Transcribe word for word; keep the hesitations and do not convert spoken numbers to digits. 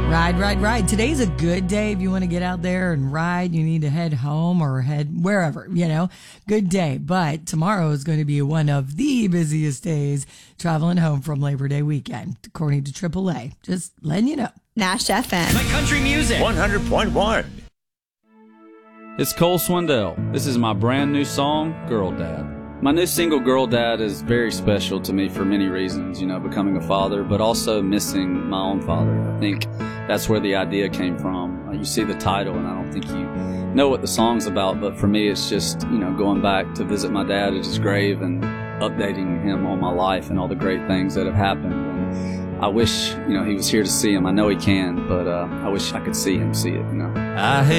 Ride, ride, ride. Today's a good day if you want to get out there and ride. You need to head home or head wherever, you know. Good day. But tomorrow is going to be one of the busiest days traveling home from Labor Day weekend, according to triple A. Just letting you know. Nash F M. My country music. one hundred point one. It's Cole Swindell. This is my brand new song, Girl Dad. My new single, Girl Dad, is very special to me for many reasons, you know, becoming a father, but also missing my own father. I think that's where the idea came from. Uh, you see the title, and I don't think you know what the song's about, but for me, it's just, you know, going back to visit my dad at his grave and updating him on my life and all the great things that have happened. And I wish, you know, he was here to see him. I know he can, but uh, I wish I could see him see it, you know. I hate